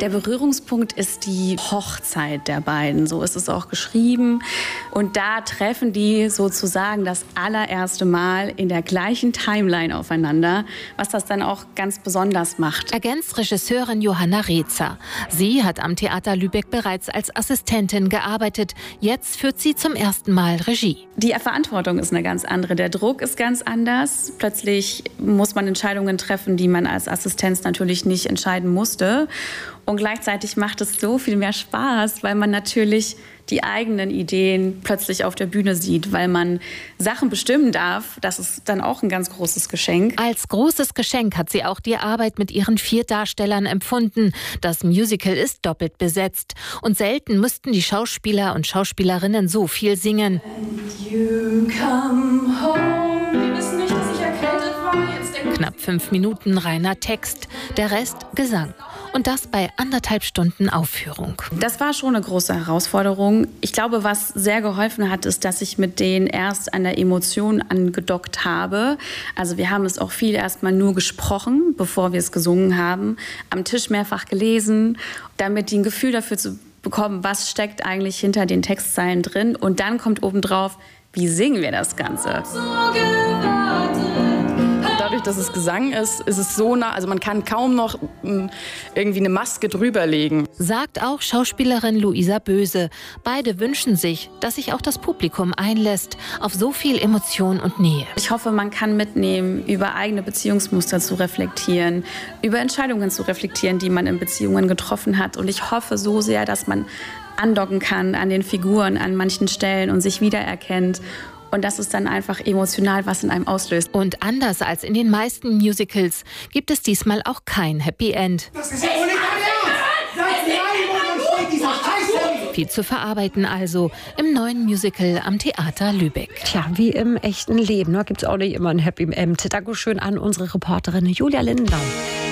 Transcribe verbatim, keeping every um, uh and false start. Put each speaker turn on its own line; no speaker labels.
Der Berührungspunkt ist die Hochzeit der beiden, so ist es auch geschrieben. Und da treffen die sozusagen das allererste Mal in der gleichen Timeline aufeinander, was das dann auch ganz besonders macht.
Ergänzt Regisseurin Johanna Rezer. Sie hat am Theater Lübeck bereits als Assistentin gearbeitet. Jetzt führt sie zum ersten Mal Regie.
Die Verantwortung ist eine ganz andere, der Druck ist ganz anders. Plötzlich muss man Entscheidungen treffen, die man als Assistenz natürlich nicht entscheiden musste. Und gleichzeitig macht es so viel mehr Spaß, weil man natürlich die eigenen Ideen plötzlich auf der Bühne sieht, weil man Sachen bestimmen darf. Das ist dann auch ein ganz großes Geschenk.
Als großes Geschenk hat sie auch die Arbeit mit ihren vier Darstellern empfunden. Das Musical ist doppelt besetzt. Und selten müssten die Schauspieler und Schauspielerinnen so viel singen.
You come home. Wir wissen nicht, dass ich erkältet war. Jetzt
Knapp fünf Minuten reiner Text, der Rest Gesang. Und das bei anderthalb Stunden Aufführung.
Das war schon eine große Herausforderung. Ich glaube, was sehr geholfen hat, ist, dass ich mit denen erst an der Emotion angedockt habe. Also wir haben es auch viel erst mal nur gesprochen, bevor wir es gesungen haben. Am Tisch mehrfach gelesen, damit die ein Gefühl dafür zu bekommen, was steckt eigentlich hinter den Textzeilen drin. Und dann kommt obendrauf, wie singen wir das Ganze?
Dadurch, dass es Gesang ist, ist es so nah, also man kann kaum noch m, irgendwie eine Maske drüberlegen.
Sagt auch Schauspielerin Luisa Böse. Beide wünschen sich, dass sich auch das Publikum einlässt auf so viel Emotion und Nähe.
Ich hoffe, man kann mitnehmen, über eigene Beziehungsmuster zu reflektieren, über Entscheidungen zu reflektieren, die man in Beziehungen getroffen hat. Und ich hoffe so sehr, dass man andocken kann an den Figuren an manchen Stellen und sich wiedererkennt. Und das ist dann einfach emotional, was in einem auslöst.
Und anders als in den meisten Musicals gibt es diesmal auch kein Happy End.
Das ist ja wohl nicht dein Ernst! Seit drei Monaten steht dieser Scheiß.
Viel zu verarbeiten also im neuen Musical am Theater Lübeck.
Tja, wie im echten Leben, ne, gibt es auch nicht immer ein Happy End. Dankeschön an unsere Reporterin Julia Lindenbaum.